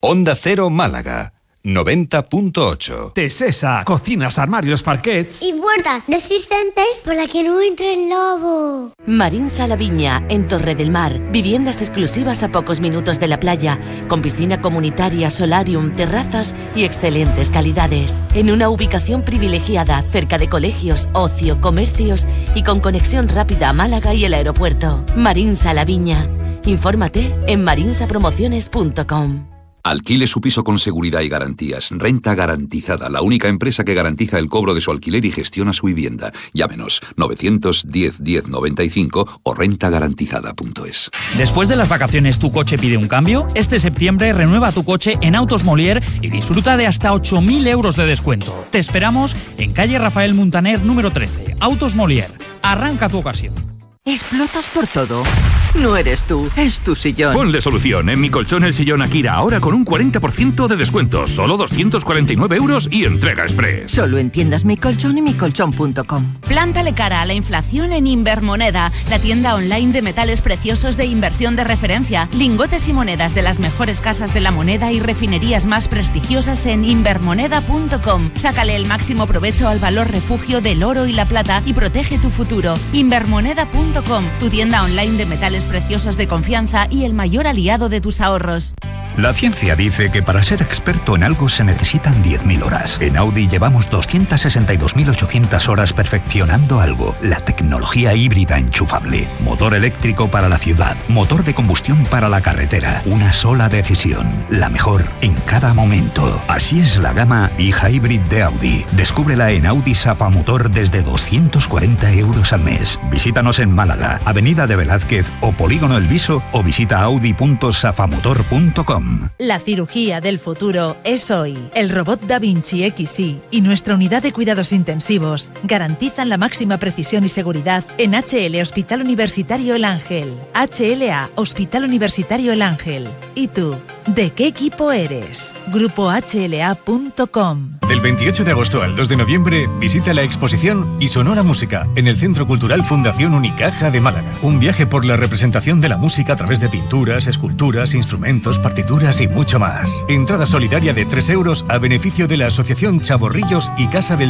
Onda Cero Málaga 90.8. Tesesa, cocinas, armarios, parquets y puertas resistentes para que no entre el lobo. Marinsa La Viña, en Torre del Mar. Viviendas exclusivas a pocos minutos de la playa, con piscina comunitaria, solarium, terrazas y excelentes calidades. En una ubicación privilegiada, cerca de colegios, ocio, comercios y con conexión rápida a Málaga y el aeropuerto. Marinsa La Viña. Infórmate en marinsapromociones.com. Alquile su piso con seguridad y garantías. Renta Garantizada, la única empresa que garantiza el cobro de su alquiler y gestiona su vivienda. Llámenos 910 10 95 o rentagarantizada.es. ¿Después de las vacaciones tu coche pide un cambio? Este septiembre renueva tu coche en Autos Molière y disfruta de hasta 8.000 euros de descuento. Te esperamos en calle Rafael Muntaner número 13. Autos Molière. Arranca tu ocasión. ¿Explotas por todo? No eres tú, es tu sillón. Ponle solución en Mi Colchón el Sillón Akira, ahora con un 40% de descuento, solo 249 euros y entrega express. Solo en tiendas Mi Colchón y micolchón.com. Plántale cara a la inflación en Invermoneda, la tienda online de metales preciosos de inversión de referencia. Lingotes y monedas de las mejores casas de la moneda y refinerías más prestigiosas en invermoneda.com. Sácale el máximo provecho al valor refugio del oro y la plata y protege tu futuro. Invermoneda.com, tu tienda online de metales preciosos de confianza y el mayor aliado de tus ahorros. La ciencia dice que para ser experto en algo se necesitan 10.000 horas. En Audi llevamos 262.800 horas perfeccionando algo. La tecnología híbrida enchufable. Motor eléctrico para la ciudad. Motor de combustión para la carretera. Una sola decisión. La mejor en cada momento. Así es la gama e-hybrid de Audi. Descúbrela en Audi Safa Motor desde 240 euros al mes. Visítanos en Málaga, Avenida de Velázquez o Polígono El Viso o visita audi.safamotor.com. La cirugía del futuro es hoy. El robot Da Vinci XI y nuestra unidad de cuidados intensivos garantizan la máxima precisión y seguridad en HL Hospital Universitario El Ángel. HLA Hospital Universitario El Ángel. ¿Y tú? ¿De qué equipo eres? GrupoHLA.com. Del 28 de agosto al 2 de noviembre, visita la exposición Y Sonora Música en el Centro Cultural Fundación Unicaja de Málaga. Un viaje por la representación de la música a través de pinturas, esculturas, instrumentos, partituras y mucho más. Entrada solidaria de 3 euros a beneficio de la Asociación Chavorrillos y Casa del